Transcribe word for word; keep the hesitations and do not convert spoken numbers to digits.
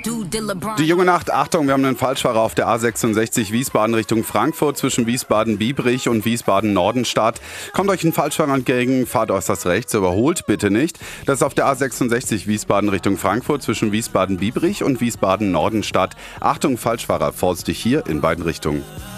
Die junge Nacht, Achtung, wir haben einen Falschfahrer auf der A sechsundsechzig Wiesbaden Richtung Frankfurt zwischen Wiesbaden-Biebrich und Wiesbaden-Nordenstadt. Kommt euch ein Falschfahrer entgegen, fahrt äußerst rechts, überholt bitte nicht. Das ist auf der A sechsundsechzig Wiesbaden Richtung Frankfurt zwischen Wiesbaden-Biebrich und Wiesbaden-Nordenstadt. Achtung, Falschfahrer, vorsichtig hier in beiden Richtungen.